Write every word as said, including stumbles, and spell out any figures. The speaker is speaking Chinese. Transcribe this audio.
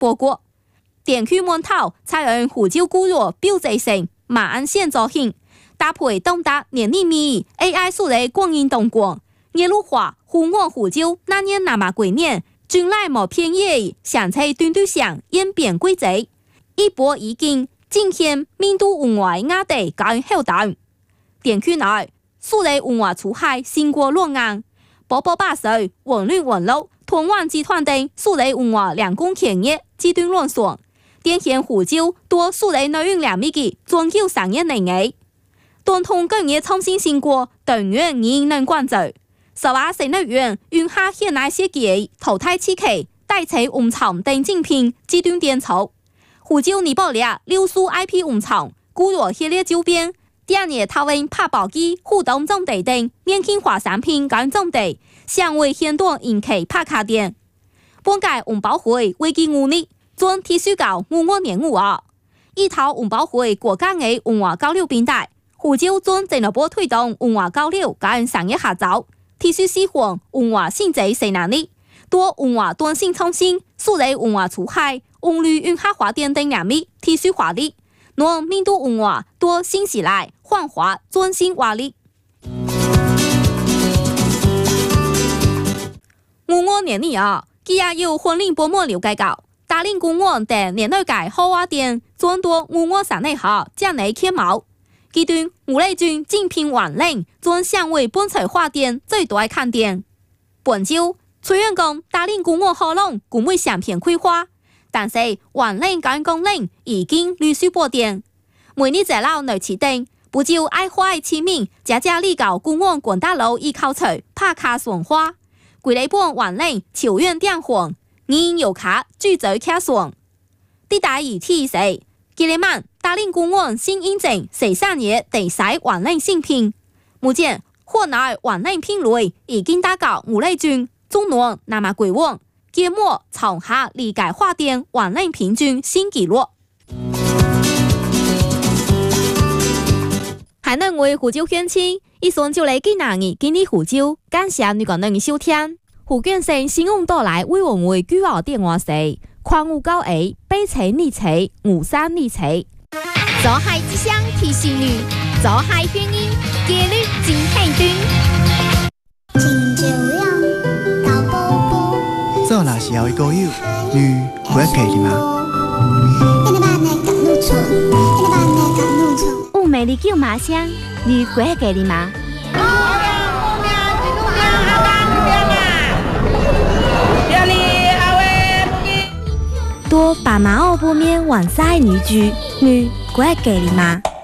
报国。电区门头采用胡椒菇肉标志性马鞍线造型，搭配东达年历米 A I 数的光影动光，耶路花湖岸胡椒那年那么贵年，均来无偏野，香菜端端香，演变规则，一波一经，尽显民都文化雅地高厚淡。电区内数类文化出海，新国落岸，宝宝八岁，文旅文路，通往集团等数类文化两公企业极端乱爽。典型胡椒多数类内容两米的装修商业内外，当通工业创新成果，动员人能关注。十八岁内院用下现代设计淘汰漆器、代替红厂等精品极端点炒。胡椒尼保利六数 I P 红厂，古若系列周边。第二年讨论拍包机、互动种地等年轻化产品跟种地，向为现代引起拍卡店。本届红包会为期五年。专提出到五五年五啊，一套文保会国家的文化交流平台，胡椒专进一步推动文化交流跟商业合作，提出喜欢文化性质谁能力，多文化短信创新，数类文化出海，文旅运下华电等两米提出华丽，让民都文化多新起来，焕发专心活力。五五年里啊，佢也有婚礼保姆了解到。大林公园等年内界豪华店，众多五我山内下将内揭毛。其中吴丽君精品晚令，专向为本彩花店最大的看点。本周虽然讲大林公园好弄，共为相片规划，但是晚令跟公令已经陆续播店。每日在老内起灯，不就爱花的市民，家家里搞公园广大楼依靠出拍卡送花，规日本晚令球院电黄。人有卡聚集卡爽，第大议题是今日晚大林公园新引进十三年第三晚令新品。目前国内晚令品类已经达到五类军、中农、南马鬼王、揭幕创下理解花店晚令平均新纪录。还能为胡椒选青，以上就来给哪日今日胡椒，感谢你个能收听。胡建生新闻到来，为我们为举号电话是矿五九 A 八七二七五三二七。 做海之声提醒你，做海原因纪律真肯定。 真少样交宝宝， 做若是后一个友，女会给你吗？ 乌美丽叫麻香，女会给你吗？多把马奥波面晚晒女居女，会给你吗？